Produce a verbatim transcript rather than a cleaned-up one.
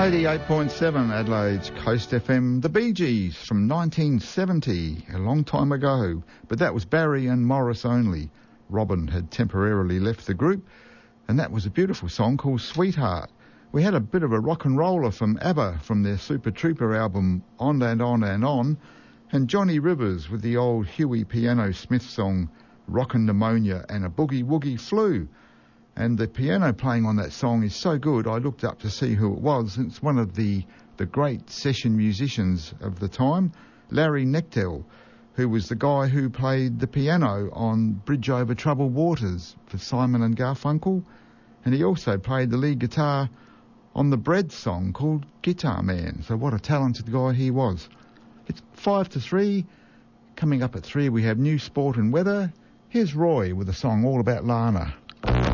eighty-eight point seven Adelaide's Coast F M. The Bee Gees from nineteen seventy, a long time ago. But that was Barry and Morris only. Robin had temporarily left the group, and that was a beautiful song called Sweetheart. We had a bit of a rock and roller from ABBA from their Super Trooper album On and On and On, and Johnny Rivers with the old Huey Piano Smith song Rockin' Pneumonia and a Boogie Woogie Flu. And the piano playing on that song is so good, I looked up to see who it was. It's one of the, the great session musicians of the time, Larry Knechtel, who was the guy who played the piano on Bridge Over Troubled Waters for Simon and Garfunkel. And he also played the lead guitar on the Bread song called Guitar Man. So what a talented guy he was. It's five to three. Coming up at three, we have news, sport and weather. Here's Roy with a song all about Lana.